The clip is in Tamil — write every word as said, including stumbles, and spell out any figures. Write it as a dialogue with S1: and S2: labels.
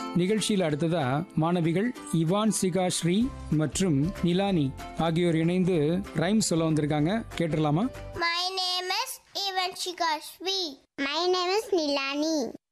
S1: நிகழ்ச்சியில் அடுத்ததா மாணவிகள் இவான் சிகா ஸ்ரீ மற்றும் நிலானி ஆகியோர் இணைந்து ரைம் சொல்ல வந்திருக்காங்க. கேட்டுடலாமா?
S2: My name is Ivanshika Shri. My name is Nilani.